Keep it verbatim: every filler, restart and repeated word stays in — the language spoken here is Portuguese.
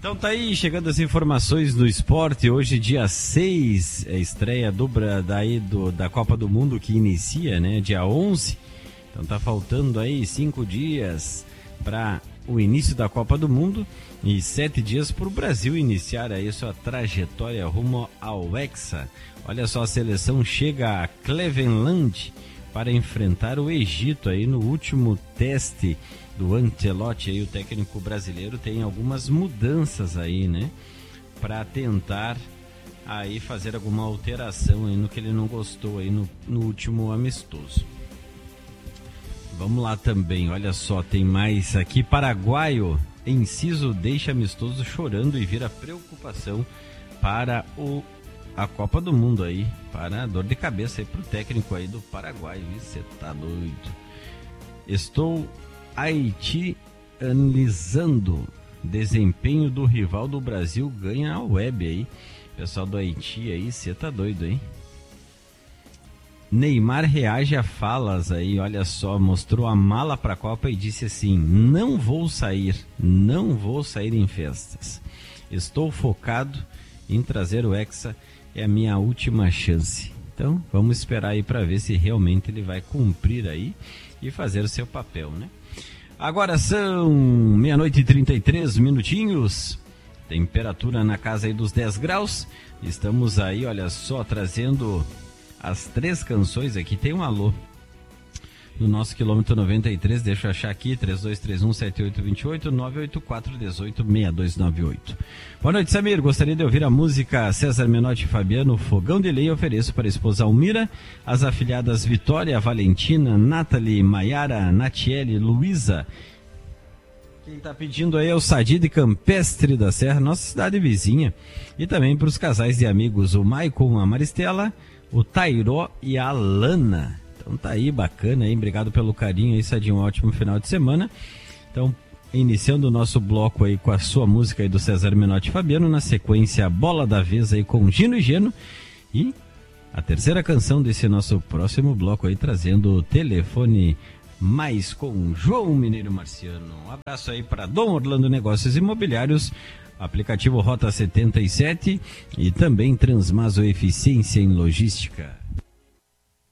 Então tá aí, chegando as informações do esporte. Hoje, dia seis, é a estreia do, daí do, da Copa do Mundo que inicia, né? Dia onze. Então tá faltando aí cinco dias para o início da Copa do Mundo e sete dias para o Brasil iniciar aí sua trajetória rumo ao Hexa. Olha só, a seleção chega a Cleveland para enfrentar o Egito aí no último teste do Ancelotti, aí o técnico brasileiro tem algumas mudanças aí, né, para tentar aí fazer alguma alteração aí no que ele não gostou aí no, no último amistoso. Vamos lá também, olha só, tem mais aqui. Paraguaio, Enciso deixa amistoso chorando e vira preocupação para o, a Copa do Mundo aí, para a dor de cabeça aí pro técnico aí do Paraguai, você tá doido. Estou haitianizando desempenho do rival do Brasil, ganha a web aí. Pessoal do Haiti aí, você tá doido, hein? Neymar reage a falas aí, olha só, mostrou a mala pra Copa e disse assim: não vou sair, não vou sair em festas. Estou focado em trazer o Hexa, é a minha última chance. Então, vamos esperar aí pra ver se realmente ele vai cumprir aí e fazer o seu papel, né? Agora são meia-noite e trinta e três minutinhos, temperatura na casa aí dos dez graus, estamos aí, olha só, trazendo as três canções aqui. Tem um alô no nosso quilômetro noventa e três, deixa eu achar aqui, três dois três um sete oito dois oito, nove oito quatro um oito seis dois nove oito. Boa noite, Samir, gostaria de ouvir a música César Menotti e Fabiano, Fogão de Lei. Ofereço para a esposa Almira, as afilhadas Vitória, Valentina, Nathalie, Maiara, Natiele, Luísa. Quem está pedindo aí é o Sadi de Campestre da Serra, nossa cidade vizinha. E também para os casais de amigos, o Maicon, a Maristela, o Tairó e a Lana. Então tá aí, bacana aí, obrigado pelo carinho aí, Sadinho, um ótimo final de semana. Então, iniciando o nosso bloco aí com a sua música aí do César Menotti e Fabiano, na sequência Bola da Vez aí com Gino e Geno, e a terceira canção desse nosso próximo bloco aí, trazendo o Telefone Mais com João Mineiro Marciano. Um abraço aí para Dom Orlando Negócios Imobiliários, aplicativo Rota setenta e sete e também Transmaso Eficiência em Logística.